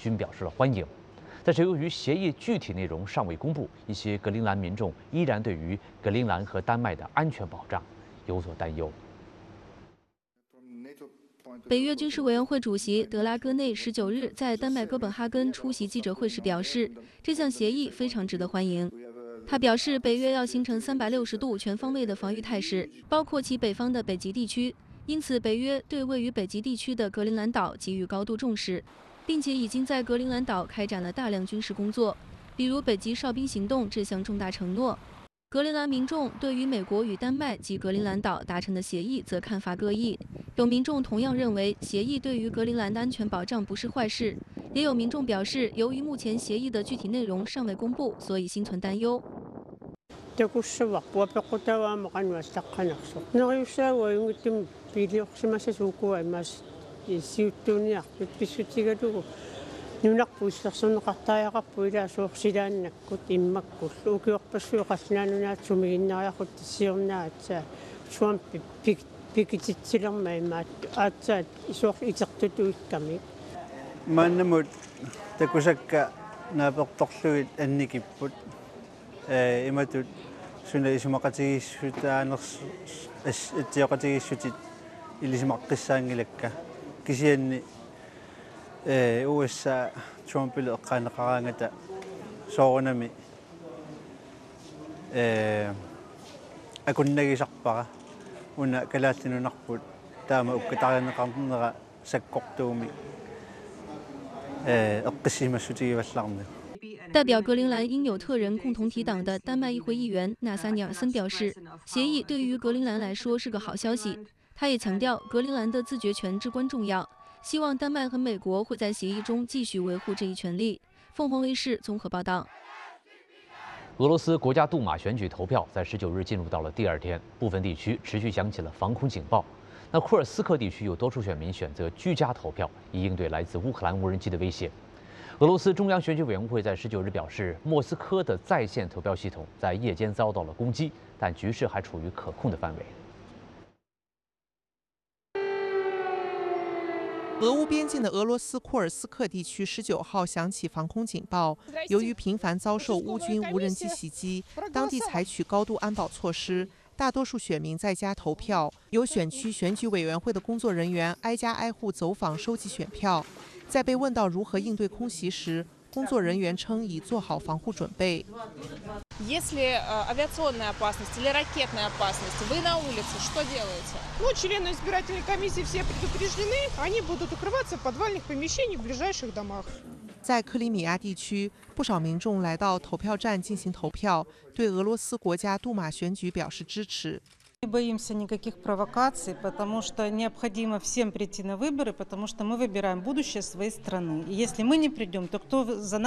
均表示了欢迎。但是由于协议具体内容尚未公布，一些格陵兰民众依然对于格陵兰和丹麦的安全保障有所担忧。 北约军事委员会主席德拉戈内19日在丹麦哥本哈根出席记者会时表示，这项协议非常值得欢迎。他表示，北约要形成360度全方位的防御态势，包括其北方的北极地区。因此，北约对位于北极地区的格陵兰岛给予高度重视，并且已经在格陵兰岛开展了大量军事工作，比如北极哨兵行动这项重大承诺。格陵兰民众对于美国与丹麦及格陵兰岛达成的协议则看法各异，有民众同样认为协议对于格陵兰的安全保障不是坏事，也有民众表示，由于目前协议的具体内容尚未公布，所以心存担忧。 USA Trumpille qanaqarangata soorunami akunnagisarpara una kalaallinunarput taama ukkatarianeqarnera sakkortuumi eqqissimassutigivallarni。 代表格陵兰因纽特人共同体党的丹麦议会议员纳萨尼尔森表示，协议对于格陵兰来说是个好消息。他也强调，格陵兰的自决权至关重要，希望丹麦和美国会在协议中继续维护这一权利。凤凰卫视综合报道。 俄罗斯国家杜马选举投票在19日进入到了第2天，部分地区持续响起了防空警报。那库尔斯克地区有多数选民选择居家投票，以应对来自乌克兰无人机的威胁。俄罗斯中央选举委员会在19日表示，莫斯科的在线投票系统在夜间遭到了攻击，但局势还处于可控的范围。 俄乌边境的俄罗斯库尔斯克地区19号响起防空警报，由于频繁遭受乌军无人机袭击，当地采取高度安保措施，大多数选民在家投票，由选区选举委员会的工作人员挨家挨户走访收集选票。在被问到如何应对空袭时，工作人员称已做好防护准备。 Если авиационная опасность или ракетная опасность, вы на улице что делаете? Ну, члены избирательной комиссии все предупреждены, они будут укрываться в подвальных помещениях в ближайших домах. 在克里米亚地区，不少民众来到投票站进行投票，对俄罗斯国家杜马选举表示支持。 Не боимся никаких провокаций, потому что необходимо всем прийти на выборы, потому что мы выбираем будущее своей страны. И если мы не придем, то кто за нас?